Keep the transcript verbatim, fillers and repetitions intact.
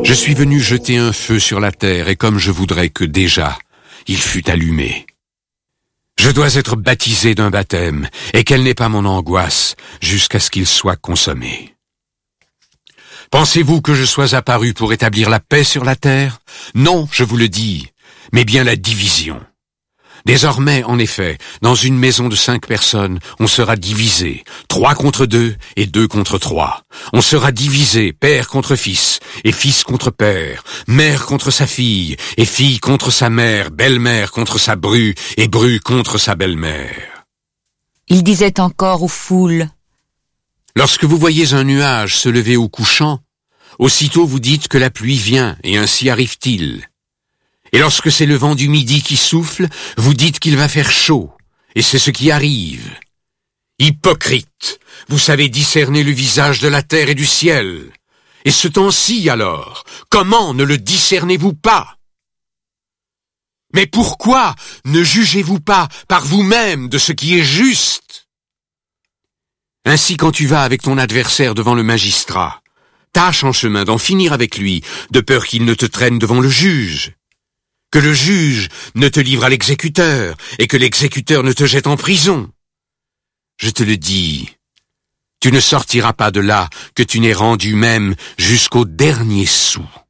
Je suis venu jeter un feu sur la terre, et comme je voudrais que déjà il fût allumé. Je dois être baptisé d'un baptême, et quelle n'est pas mon angoisse, jusqu'à ce qu'il soit consommé. Pensez-vous que je sois apparu pour établir la paix sur la terre? Non, je vous le dis, mais bien la division. Désormais, en effet, dans une maison de cinq personnes, on sera divisé, trois contre deux et deux contre trois. On sera divisé, père contre fils, et fils contre père, mère contre sa fille, et fille contre sa mère, belle-mère contre sa bru, et bru contre sa belle-mère. Il disait encore aux foules: Lorsque vous voyez un nuage se lever au couchant, aussitôt vous dites que la pluie vient, et ainsi arrive-t-il. Et lorsque c'est le vent du midi qui souffle, vous dites qu'il va faire chaud, et c'est ce qui arrive. Hypocrite, vous savez discerner le visage de la terre et du ciel. Et ce temps-ci alors, comment ne le discernez-vous pas? Mais pourquoi ne jugez-vous pas par vous-même de ce qui est juste? Ainsi, quand tu vas avec ton adversaire devant le magistrat, tâche en chemin d'en finir avec lui, de peur qu'il ne te traîne devant le juge. Que le juge ne te livre à l'exécuteur, et que l'exécuteur ne te jette en prison. Je te le dis, tu ne sortiras pas de là que tu n'aies rendu même jusqu'au dernier sou.